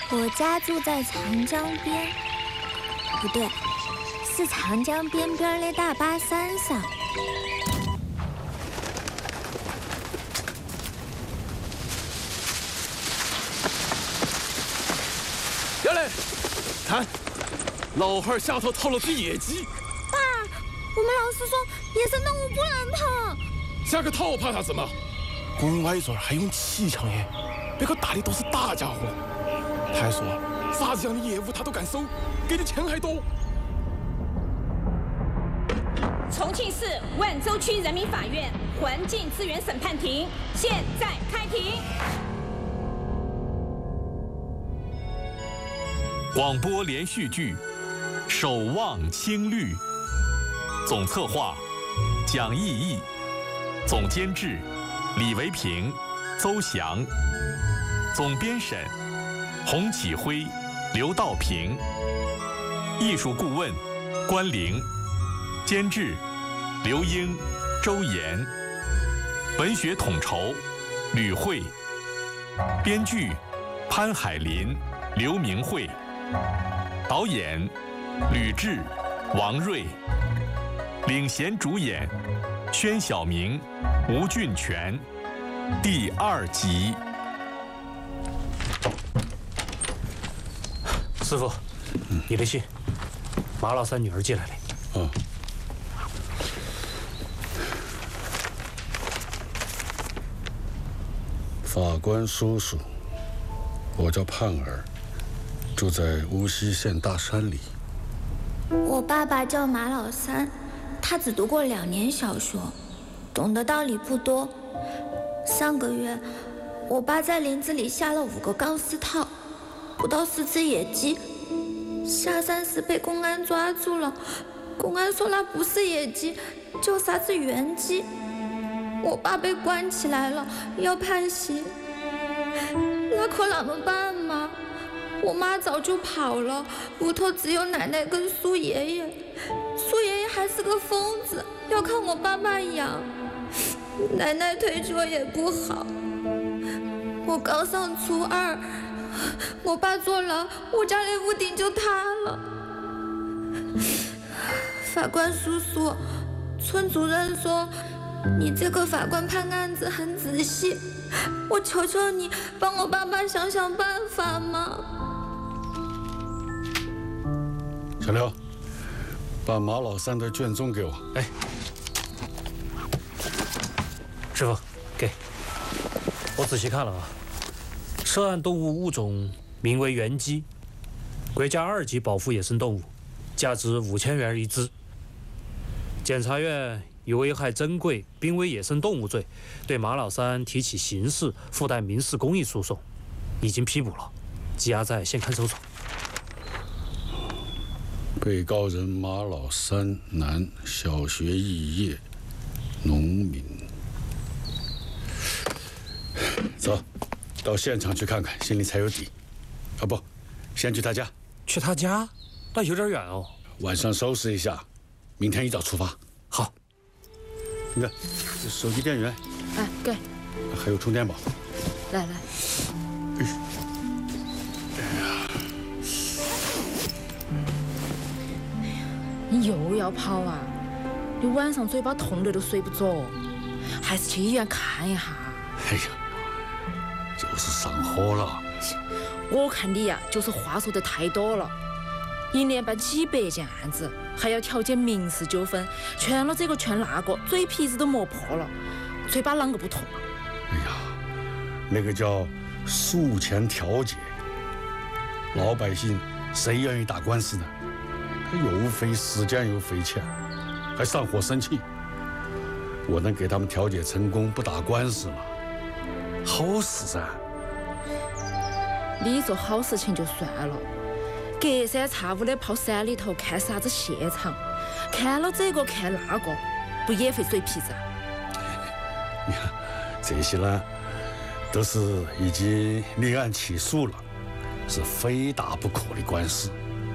我家住在长江边，不对，是长江边边的大巴山上。 杨磊，看，老汉下头套了只野鸡。 爸，我们老师说野生动物不能碰。 下个套怕它什么？宫外这儿还用骑墙耶，别个打的都是大家伙。他还说啥子样的业务他都敢收，给的钱还多。 重庆市万州区人民法院环境资源审判庭现在开庭。 广播连续剧《守望青绿》，总策划蒋毅毅，总监制李维平、邹翔，总编审洪启辉、刘道平，艺术顾问关凌，监制刘英、周岩，文学统筹吕慧，编剧潘海林、刘明慧，导演吕志、王瑞，领衔主演宣晓明、吴俊全。第2集。 师傅，你的信，马老三女儿寄来了。 哦。法官叔叔，我叫盼儿，住在无锡县大山里。 我爸爸叫马老三，他只读过2年小学，懂得道理不多。上个月，我爸在林子里下了5个钢丝套，捕到4只野鸡。下山时被公安抓住了，公安说那不是野鸡，就啥子原鸡。我爸被关起来了，要判刑。那可啷么办嘛？我妈早就跑了，屋头只有奶奶跟苏爷爷。苏爷爷还是个疯子，要靠我爸爸养。奶奶腿脚也不好。我刚上初2，我爸坐牢，我家里屋顶就塌了。法官叔叔，村主任说你这个法官判案子很仔细，我求求你帮我爸爸想想办法嘛。 小刘，把马老三的卷宗给我。 哎，师傅，给。我仔细看了啊，涉案动物物种名为原鸡，国家2级保护野生动物，价值5000元一只。检察院以危害珍贵、濒危野生动物罪，对马老三提起刑事附带民事公益诉讼，已经批捕了，羁押在现看守所。 被告人马老三，男，小学肄业，农民。走，到现场去看看，心里才有底。啊不，先去他家。 去他家？那有点远哦。 晚上收拾一下，明天一早出发。 好。 你看，这手机电源。 哎，给。 还有充电宝。 来来。你又要跑啊？你晚上嘴巴痛的都睡不着，还是去医院看一下。 哎呀，就是上火了。 我看你呀，就是话说得太多了。1年办几百件案子，还要调解民事纠纷，劝了这个劝那个，嘴皮子都磨破了，嘴巴啷个不痛啊？ 哎呀，那个叫诉前调解。老百姓谁愿意打官司呢？他又费时间又费钱，还上火生气。我能给他们调解成功，不打官司吗？好事噻！ 你做好事情就算了，隔三差五的跑山里头看啥子现场，看了这个看那个，不也费嘴皮子啊？ 你看这些呢，都是已经立案起诉了，是非打不可的官司。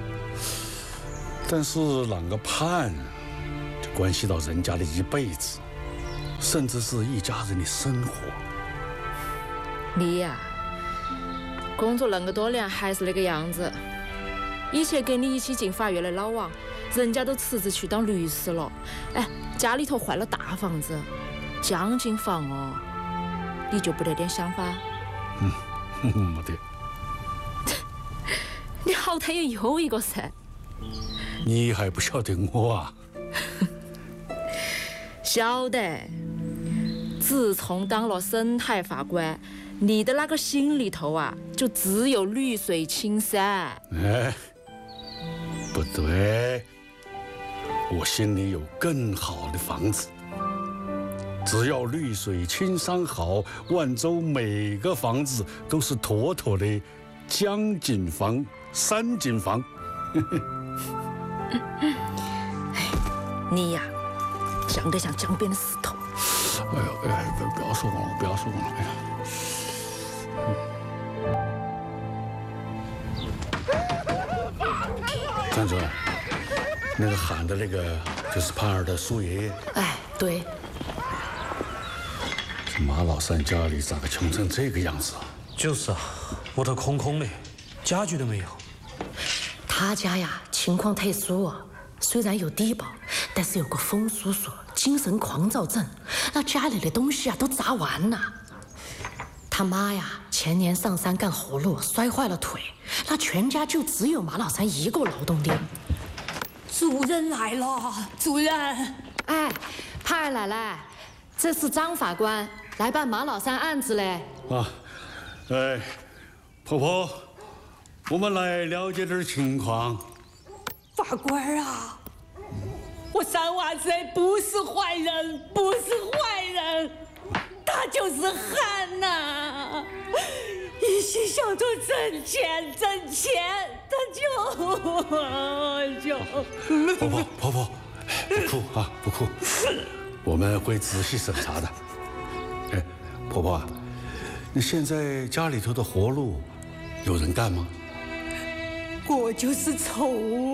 但是啷个判，就关系到人家的一辈子，甚至是一家人的生活。 你呀， 工作那么多年还是那个样子。以前跟你一起进法院的老王，人家都辞职去当律师了。哎，家里头换了大房子，江景房哦，你就不得点想法？ 没得。 你好歹也有一个噻。 你还不晓得我啊？ 晓得。自从当了省台法官，你的那个心里头啊，就只有吕水清噻。 哎，不对，我心里有更好的房子。只要绿水青山好，万州每个房子都是妥妥的江景房、三景房。 你呀，长得像江边的石头。 哎呦，哎，不要说我了，不要说我了，哎呀。张主任，那个喊的那个就是盼儿的苏爷爷。 哎，对。 这马老三家里咋个穷成这个样子啊？ 就是啊，屋头空空的，家具都没有。 他家呀，情况特殊啊。虽然有低保，但是有个风叔叔精神狂躁症，那家里的东西啊都砸完了。他妈呀，前年上山干活路摔坏了腿，那全家就只有马老三一个劳动力。 主任来了，主任。 哎，盼儿奶奶，这是张法官来办马老三案子嘞。 啊，哎，婆婆，我们来了解点情况。 法官啊，我三娃子不是坏人，不是坏人，他就是汉呐！一心想着挣钱，他就…… 婆婆，不哭啊，不哭，我们会仔细审查的。哎，婆婆啊，你现在家里头的活路有人干吗？ 我就是丑。